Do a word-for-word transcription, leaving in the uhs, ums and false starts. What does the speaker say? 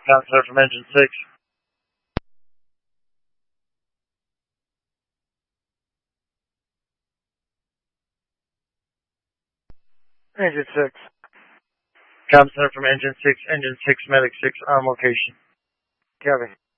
Com center from engine six. Engine six. Com center from engine six, engine six, medic six on location. Copy.